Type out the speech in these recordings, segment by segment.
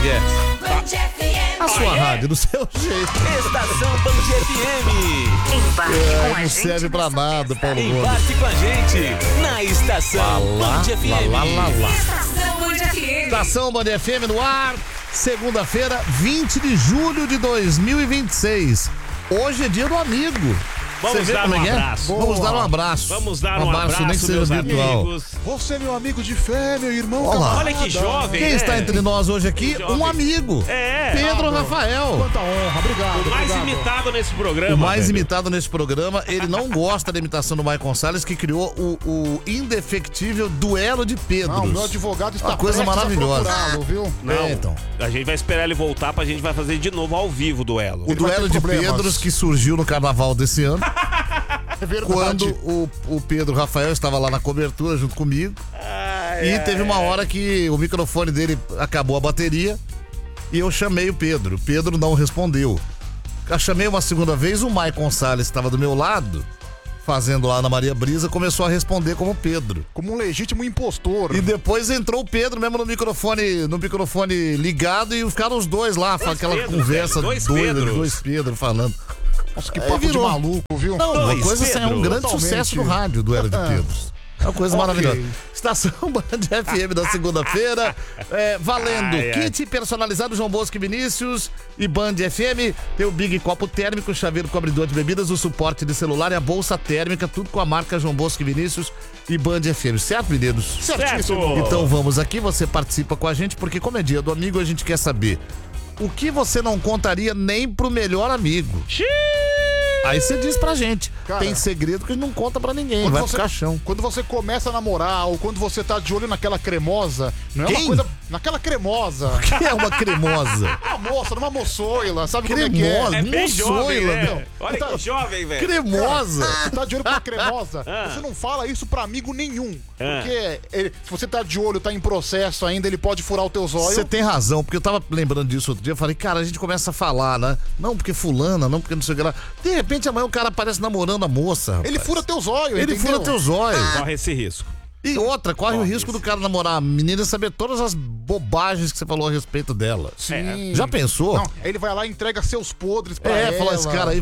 que é? Band FM. A sua rádio, do seu jeito. Estação Band FM. Embarque com a Não gente serve pra nessa nada, festa. Paulo Gomes. Embarque com a gente na Estação Lá, Band FM. lá. Estação Band FM. Estação Band FM no ar, segunda-feira, 20 de julho de 2026. Hoje é dia do amigo. Vamos Você vê dar como é um que é? abraço. Vamos dar um abraço. Vamos dar um abraço, nem que seja meus virtual. amigos. Você é meu amigo de fé, meu irmão. Olha lá. camarada. Olha que jovem, Quem né? está entre nós hoje aqui? Jovem. Um amigo. É. Pedro Rafael. Quanta honra, obrigado. O mais obrigado. imitado nesse programa. O mais velho. imitado nesse programa, ele não gosta da imitação do Maicon Salles, que criou o indefectível duelo de Pedros. Não, meu advogado está Uma coisa prestes a maravilhosa. procurá-lo, viu? Não, É, então. A gente vai esperar ele voltar pra gente vai fazer de novo ao vivo o duelo. O Ele vai duelo ter de problemas. Pedros que surgiu no carnaval desse ano, É verdade. quando o Pedro Rafael estava lá na cobertura junto comigo. E teve uma hora que o microfone dele acabou a bateria e eu chamei o Pedro. O Pedro não respondeu. Eu chamei uma segunda vez, o Maicon Salles estava do meu lado, fazendo lá na Maria Brisa, começou a responder como Pedro. Como um legítimo impostor. E depois entrou o Pedro mesmo no microfone ligado e ficaram os dois lá, aquela Pedro, conversa velho, dois doida, Pedros. dois Pedro falando. Nossa, que Aí papo de virou. maluco, viu? Não, uma Dois coisa assim, é um Pedro. grande Totalmente. sucesso no rádio, duelo de Pedros. É uma coisa Ok. maravilhosa. Estação Band FM da segunda-feira, valendo Ai, ai. kit personalizado João Bosco e Vinícius e Band FM. Tem o Big Copo Térmico, chaveiro com abridor de bebidas, o suporte de celular e a bolsa térmica, tudo com a marca João Bosco e Vinícius e Band FM. Certo, meninos? Certo. Então vamos aqui, você participa com a gente, porque como é dia do amigo, a gente quer saber o que você não contaria nem pro melhor amigo. Aí você diz pra gente. Cara, Tem segredo que não conta pra ninguém, Quando vai você- pro caixão. Quando você começa a namorar ou quando você tá de olho naquela cremosa, não é Quem? uma coisa... Naquela cremosa. Que é uma cremosa? Uma moça, numa moçoila, sabe como é que Cremosa? é? É bem Moçoila, jovem, né? meu. Olha Tá- que jovem, velho. Cremosa? Você tá de olho pra cremosa, você não fala isso pra amigo nenhum. Porque se você tá de olho, tá em processo ainda, ele pode furar os teus olhos. Você tem razão, porque eu tava lembrando disso outro dia, eu falei, cara, a gente começa a falar, né? Não porque fulana, não porque não sei o que lá. De repente amanhã o cara aparece namorando a moça, rapaz. Ele fura teus olhos, Ele entendeu? fura teus olhos. Corre esse risco. E outra, corre o Corre risco esse. do cara namorar a menina e saber todas as bobagens que você falou a respeito dela. Sim. Já pensou? Não, ele vai lá e entrega seus podres pra ela. Fala, esse cara aí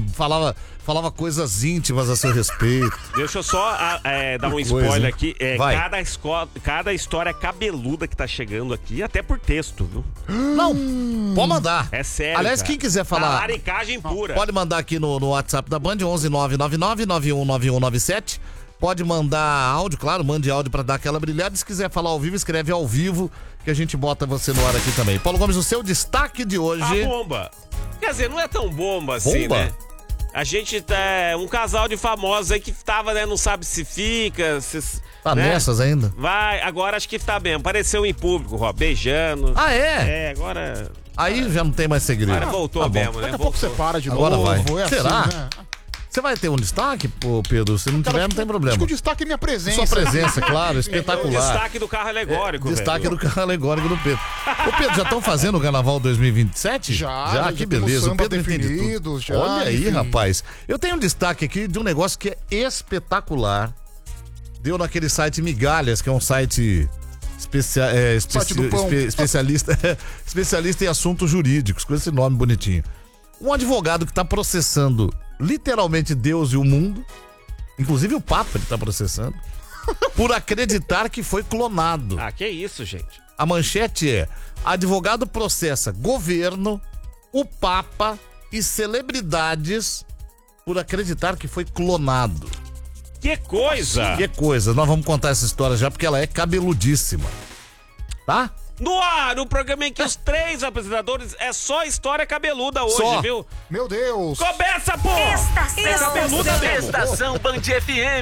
falava coisas íntimas a seu respeito. Deixa eu só dar um Que spoiler coisa, hein? aqui. Vai. Cada história cabeluda que tá chegando aqui, até por texto, viu? Não, pode mandar. É sério. Aliás, cara. quem quiser A falar, laricagem pura. pode mandar aqui no WhatsApp da Band, 11-999-919197. Pode mandar áudio, claro, mande áudio pra dar aquela brilhada. Se quiser falar ao vivo, escreve ao vivo, que a gente bota você no ar aqui também. Paulo Gomes, o seu destaque de hoje... A bomba. Quer dizer, não é tão bomba assim, Bomba? né? A gente tá. Um casal de famosos aí que tava, né? Não sabe se fica. Tá né? nessas ainda? Vai, agora acho que tá bem. Apareceu em público, ó, beijando. Ah, é? É, agora. Aí já não tem mais segredo. Agora voltou Tá bom. mesmo, né? Daqui a pouco você Voltou. para de Agora novo. vai. É Será? assim, né? Você vai ter um destaque, pô, Pedro? Se não tiver, não tem problema. Acho que o destaque é minha presença. Sua presença, claro, O espetacular. destaque do carro alegórico, Destaque velho. do carro alegórico do Pedro. Ô, Pedro, já estão fazendo o Carnaval 2027? Já que temos beleza. O samba Pedro entende tudo. definidos, já, Olha aí, enfim. rapaz. Eu tenho um destaque aqui de um negócio que é espetacular. Deu naquele site Migalhas, que é um site Site do pão. especialista em assuntos jurídicos, com esse nome bonitinho. Um advogado que está processando literalmente Deus e o mundo, inclusive o Papa ele está processando, por acreditar que foi clonado. Ah, que isso, gente. A manchete é: advogado processa governo, o Papa e celebridades por acreditar que foi clonado. Que coisa! Que coisa, nós vamos contar essa história já porque ela é cabeludíssima. Tá? No ar, o programa em que os três apresentadores é só história cabeluda hoje, Só. viu? Meu Deus. Começa, pô! Estação É cabeluda mesmo. Estação Band FM.